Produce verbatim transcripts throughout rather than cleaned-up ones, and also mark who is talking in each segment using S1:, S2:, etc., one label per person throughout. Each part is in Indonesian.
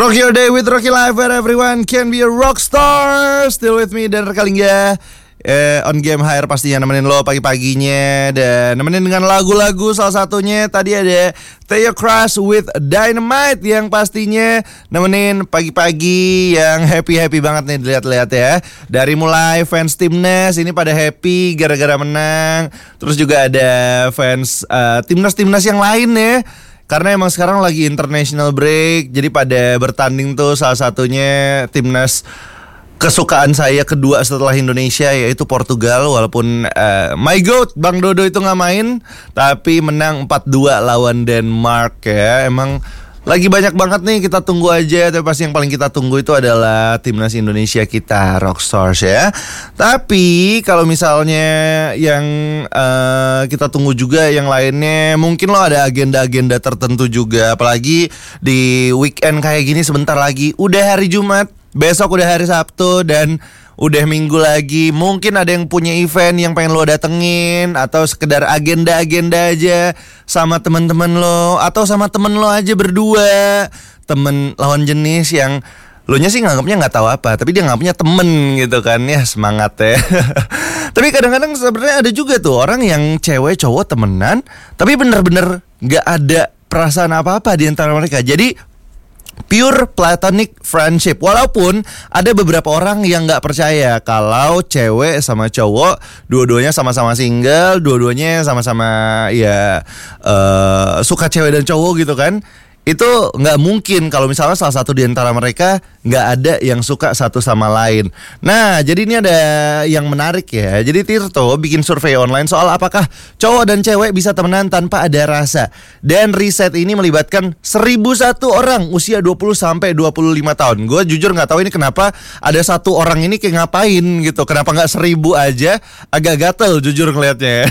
S1: Rock your day with Rocky Life, where everyone can be a rock star. Still with me dan Rekalingga eh, on game hire pastinya nemenin lo pagi-paginya. Dan nemenin dengan lagu-lagu, salah satunya tadi ada Theo Crush with Dynamite, yang pastinya nemenin pagi-pagi yang happy-happy banget nih dilihat-lihat ya. Dari mulai fans Timnas ini pada happy gara-gara menang. Terus juga ada fans uh, Timnas-Timnas yang lain ya, karena emang sekarang lagi international break. Jadi pada bertanding tuh, salah satunya timnas kesukaan saya kedua setelah Indonesia, yaitu Portugal. Walaupun uh, my goat Bang Dodo itu gak main, tapi menang empat dua lawan Denmark ya. Emang lagi banyak banget nih, kita tunggu aja. Tapi pasti yang paling kita tunggu itu adalah timnas Indonesia kita, Rockstars ya. Tapi kalau misalnya yang uh, kita tunggu juga yang lainnya, mungkin lo ada agenda-agenda tertentu juga. Apalagi di weekend kayak gini, sebentar lagi udah hari Jumat, besok udah hari Sabtu, dan udah minggu lagi. Mungkin ada yang punya event yang pengen lo datengin, atau sekedar agenda-agenda aja sama teman-teman lo, atau sama temen lo aja berdua, temen lawan jenis yang lo nya sih nganggapnya nggak tahu apa, tapi dia nganggapnya temen gitu kan ya. Semangat ya. Tapi kadang-kadang sebenarnya ada juga tuh orang yang cewek cowok temenan, tapi bener-bener nggak ada perasaan apa-apa di antara mereka. Jadi pure platonic friendship. Walaupun ada beberapa orang yang gak percaya kalau cewek sama cowok dua-duanya sama-sama single, dua-duanya sama-sama ya uh, suka cewek dan cowok gitu kan. Itu gak mungkin kalau misalnya salah satu di antara mereka gak ada yang suka satu sama lain. Nah, jadi ini ada yang menarik ya. Jadi Tirto bikin survei online soal apakah cowok dan cewek bisa temenan tanpa ada rasa. Dan riset ini melibatkan seribu satu orang usia dua puluh sampai dua puluh lima tahun. Gue jujur gak tahu ini kenapa ada satu orang ini kayak ngapain gitu. Kenapa gak seribu aja? Agak gatel jujur ngeliatnya.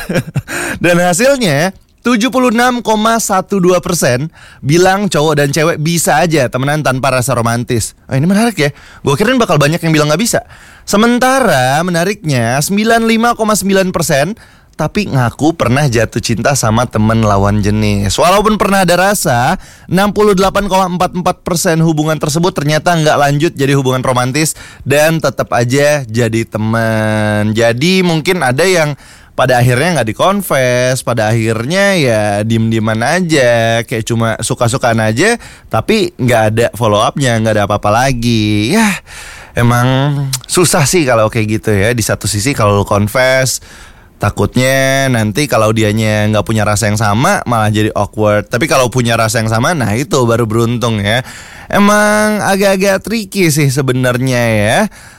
S1: Dan hasilnya tujuh puluh enam koma dua belas persen bilang cowok dan cewek bisa aja temenan tanpa rasa romantis. Oh, ini menarik ya. Gue kirain bakal banyak yang bilang gak bisa. Sementara menariknya sembilan puluh lima koma sembilan persen tapi ngaku pernah jatuh cinta sama temen lawan jenis. Walaupun pernah ada rasa, enam puluh delapan koma empat empat persen hubungan tersebut ternyata gak lanjut jadi hubungan romantis dan tetap aja jadi temen. Jadi mungkin ada yang pada akhirnya gak dikonfes, pada akhirnya ya diem-dieman aja, kayak cuma suka-sukaan aja, tapi gak ada follow up-nya, gak ada apa-apa lagi. Ya emang susah sih kalau kayak gitu ya. Di satu sisi kalau lu confess, takutnya nanti kalau dianya gak punya rasa yang sama malah jadi awkward. Tapi kalau punya rasa yang sama, nah itu baru beruntung ya. Emang agak-agak tricky sih sebenarnya ya.